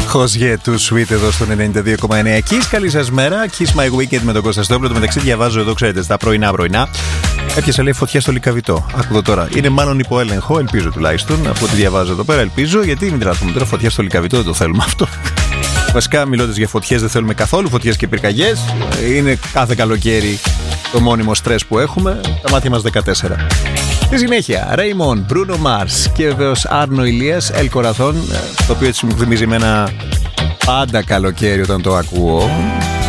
Χωζιέ του Sweet εδώ στο 92,9. Kiss, καλή σας μέρα. Kiss My Weekend με τον Κώστα Στόπλο. Το μεταξύ διαβάζω εδώ, ξέρετε, στα πρωινά. Έπιασε, λέει, φωτιά στο Λυκαβητό. Άκουδο τώρα. Είναι μάλλον υποέλεγχο, ελπίζω τουλάχιστον. Από ό,τι διαβάζω εδώ πέρα, ελπίζω. Γιατί μην τραβούμε τώρα φωτιά στο Λυκαβητό, δεν το θέλουμε αυτό. Βασικά, μιλώντας για φωτιές, δεν θέλουμε καθόλου φωτιές και πυρκαγιές. Είναι κάθε καλοκαίρι το μόνιμο στρες που έχουμε. Τα μάτια μας 14. Στη συνέχεια, Raymond, Bruno Mars και βεβαίως Άρνο Ηλίας, El Corazon, το οποίο έτσι μου θυμίζει με ένα πάντα καλοκαίρι όταν το ακούω.